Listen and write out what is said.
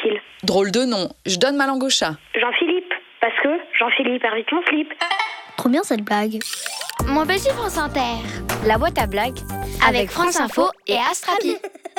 facile. Drôle de nom, je donne ma langue au chat. Jean-Philippe, parce que Jean-Philippe perd vite mon slip. Trop bien cette blague. Mon petit France Inter. La boîte à blagues Avec France Info et Astrapi.